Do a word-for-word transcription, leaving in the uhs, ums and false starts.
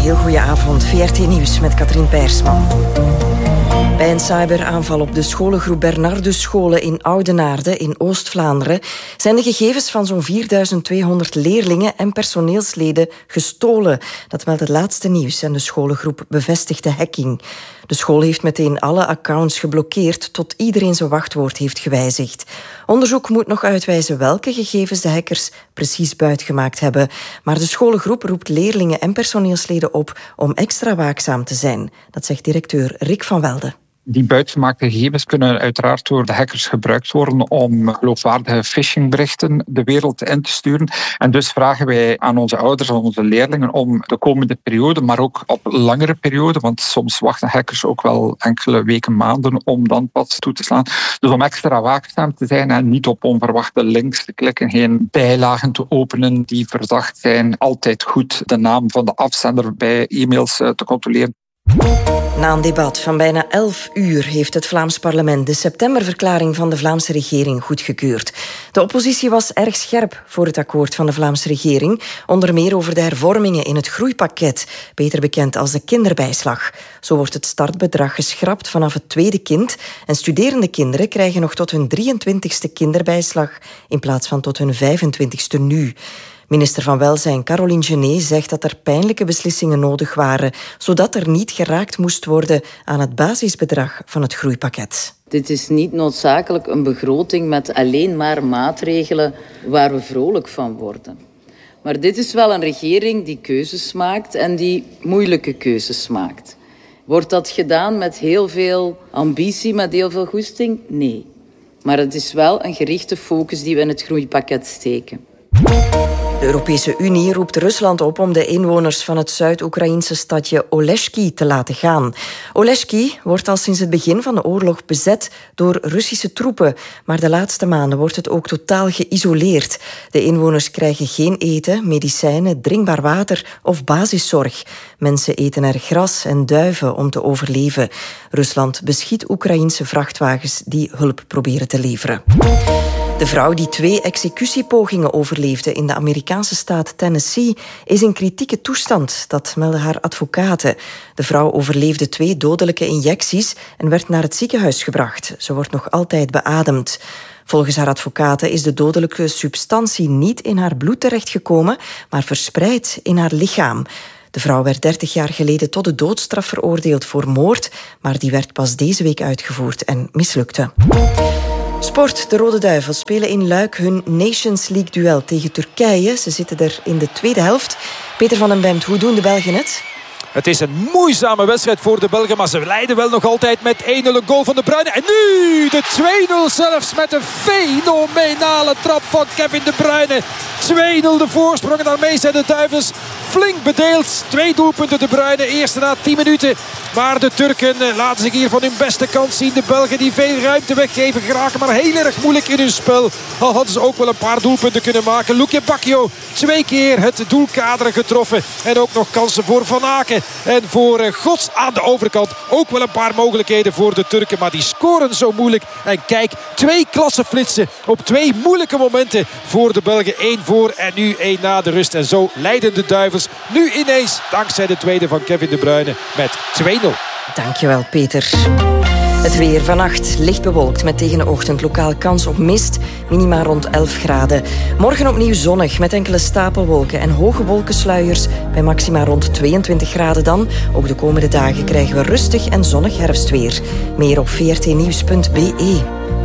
heel goede avond. V R T Nieuws met Katrien Peirsman. Bij een cyberaanval op de scholengroep Bernardus Scholen in Oudenaarde in Oost-Vlaanderen zijn de gegevens van zo'n vierduizend tweehonderd leerlingen en personeelsleden gestolen. Dat meldt het laatste nieuws en de scholengroep bevestigt de hacking. De school heeft meteen alle accounts geblokkeerd tot iedereen zijn wachtwoord heeft gewijzigd. Onderzoek moet nog uitwijzen welke gegevens de hackers precies buitgemaakt hebben. Maar de scholengroep roept leerlingen en personeelsleden op om extra waakzaam te zijn. Dat zegt directeur Rick van Welde. Die buitgemaakte gegevens kunnen uiteraard door de hackers gebruikt worden om geloofwaardige phishingberichten de wereld in te sturen. En dus vragen wij aan onze ouders en onze leerlingen om de komende periode, maar ook op langere periode, want soms wachten hackers ook wel enkele weken, maanden om dan pas toe te slaan. Dus om extra waakzaam te zijn en niet op onverwachte links te klikken, geen bijlagen te openen die verdacht zijn. Altijd goed de naam van de afzender bij e-mails te controleren. Na een debat van bijna elf uur heeft het Vlaams parlement de septemberverklaring van de Vlaamse regering goedgekeurd. De oppositie was erg scherp voor het akkoord van de Vlaamse regering, onder meer over de hervormingen in het groeipakket, beter bekend als de kinderbijslag. Zo wordt het startbedrag geschrapt vanaf het tweede kind en studerende kinderen krijgen nog tot hun drieëntwintigste kinderbijslag in plaats van tot hun vijfentwintigste nu. Minister van Welzijn Caroline Genet zegt dat er pijnlijke beslissingen nodig waren, zodat er niet geraakt moest worden aan het basisbedrag van het groeipakket. Dit is niet noodzakelijk een begroting met alleen maar maatregelen waar we vrolijk van worden. Maar dit is wel een regering die keuzes maakt en die moeilijke keuzes maakt. Wordt dat gedaan met heel veel ambitie, met heel veel goesting? Nee. Maar het is wel een gerichte focus die we in het groeipakket steken. De Europese Unie roept Rusland op om de inwoners van het Zuid-Oekraïnse stadje Oleshki te laten gaan. Oleshki wordt al sinds het begin van de oorlog bezet door Russische troepen, maar de laatste maanden wordt het ook totaal geïsoleerd. De inwoners krijgen geen eten, medicijnen, drinkbaar water of basiszorg. Mensen eten er gras en duiven om te overleven. Rusland beschiet Oekraïense vrachtwagens die hulp proberen te leveren. De vrouw die twee executiepogingen overleefde in de Amerikaanse staat Tennessee is in kritieke toestand, dat melden haar advocaten. De vrouw overleefde twee dodelijke injecties en werd naar het ziekenhuis gebracht. Ze wordt nog altijd beademd. Volgens haar advocaten is de dodelijke substantie niet in haar bloed terechtgekomen, maar verspreid in haar lichaam. De vrouw werd dertig jaar geleden tot de doodstraf veroordeeld voor moord, maar die werd pas deze week uitgevoerd en mislukte. Sport. De Rode Duivels spelen in Luik hun Nations League-duel tegen Turkije. Ze zitten er in de tweede helft. Peter van den Bemt, hoe doen de Belgen het? Het is een moeizame wedstrijd voor de Belgen, maar ze leiden wel nog altijd met één nul, een goal van De Bruyne. En nu de twee nul zelfs met een fenomenale trap van Kevin De Bruyne. twee nul de voorsprong en daarmee zijn de Duivels flink bedeeld. Twee doelpunten De Bruyne, eerste na tien minuten. Maar de Turken laten zich hier van hun beste kant zien. De Belgen die veel ruimte weggeven geraken, maar heel erg moeilijk in hun spel. Al hadden ze ook wel een paar doelpunten kunnen maken. Luke Bacchio twee keer het doelkader getroffen. En ook nog kansen voor Van Aken. En voor Gods aan de overkant ook wel een paar mogelijkheden voor de Turken. Maar die scoren zo moeilijk. En kijk, twee klassenflitsen op twee moeilijke momenten voor de Belgen. Eén voor en nu één na de rust. En zo leiden de Duivels nu ineens, dankzij de tweede van Kevin De Bruyne, met twee nul. Dankjewel, Peter. Het weer vannacht licht bewolkt met tegen de ochtend lokaal kans op mist. Minima rond elf graden. Morgen opnieuw zonnig met enkele stapelwolken en hoge wolkensluiers bij maxima rond tweeëntwintig graden dan. Ook de komende dagen krijgen we rustig en zonnig herfstweer. Meer op v r t nieuws punt b e.